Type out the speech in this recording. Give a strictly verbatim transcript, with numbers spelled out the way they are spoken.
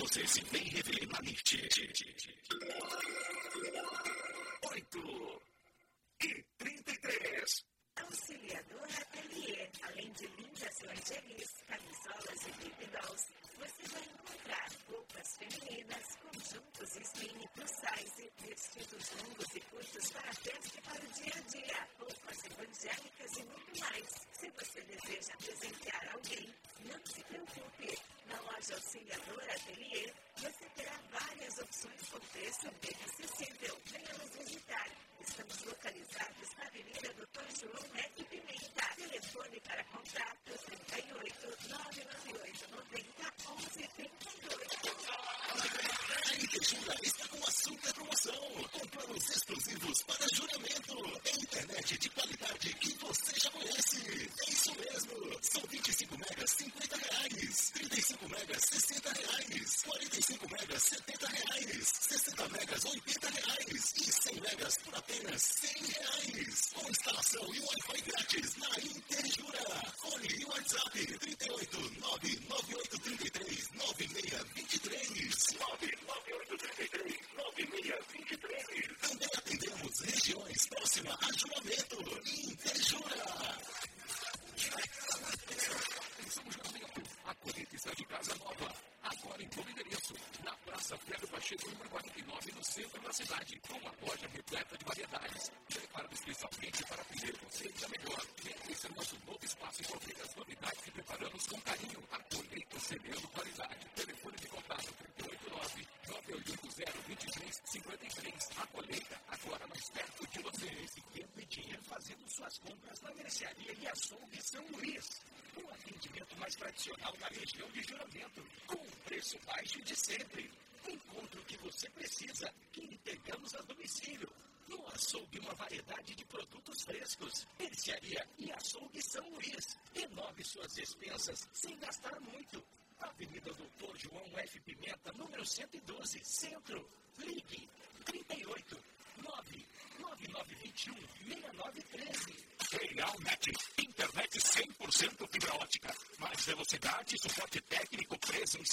você se vem rever na NIT. oito e trinta e três. Auxiliadora Atelier, além de lindas lingeries, camisolas e baby dolls, você vai encontrar roupas femininas, conjuntos slim plus size, vestidos longos e curtos para a festa e para o dia a dia, roupas evangélicas e muito mais. Se você deseja presentear alguém, não se preocupe. Na loja Auxiliadora Atelier, você terá várias opções com preço bem acessível. Venha nos visitar. Estamos localizados na Avenida doutor João Neto Pimenta. Telefone para contatos trinta e oito, nove nove oito, noventa, onze, trinta e oito. A Intejura está com a super promoção, com planos exclusivos para juramento. É internet de qualidade que você já conhece. É isso mesmo. São vinte e cinco megas, cinquenta reais. trinta e cinco megas, sessenta reais. quarenta e cinco megas, setenta reais. sessenta megas, oitenta reais. E cem megas por apenas cem reais. Com instalação e Wi-Fi grátis na Intejura. Fone e WhatsApp trinta e oito, nove nove oito três três, nove seis dois três. nove nove oito três três, nove seis dois três. Também atendemos regiões próximas a Juramento. Intejura. Somos Juramento. A colheita está de casa nova. Agora em todo endereço. Na Praça Pedro Pacheco, número quarenta e nove, no centro da cidade. Com uma loja repleta de variedades. Preparado especialmente para atender você da melhor. Esse é o nosso novo espaço e confira as novidades que preparamos com carinho. A colheita semeando qualidade. Telefone de contato trinta e oito nove, nove oito zero, dois três cinco três. A colheita agora mais perto de você. Esse tempo e dinheiro fazendo suas compras na mercearia e açougue São Luís. Um atendimento mais tradicional na região de Juramento, com um preço baixo de sempre. Encontre o que você precisa, que entregamos a domicílio. No açougue, uma variedade de produtos frescos. Mercearia e açougue São Luís. Renove suas despensas sem gastar muito. Avenida doutor João F. Pimenta, número cento e doze, Centro. Ligue trinta e oito, nove nove nove dois um, seis nove um três. Real Net, internet cem por cento fibra ótica. Mais velocidade, suporte técnico, preço